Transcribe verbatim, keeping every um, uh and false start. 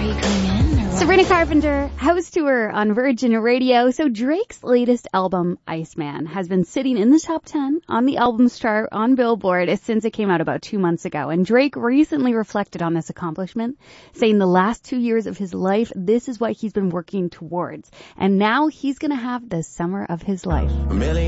you coming in? Or what? Sabrina Carpenter, house tour on Virgin Radio. So Drake's latest album, Iceman, has been sitting in the top ten on the albums chart on Billboard since it came out about two months ago. And Drake recently reflected on this accomplishment, saying the last two years of his life, this is what he's been working towards. And now he's going to have the summer of his life.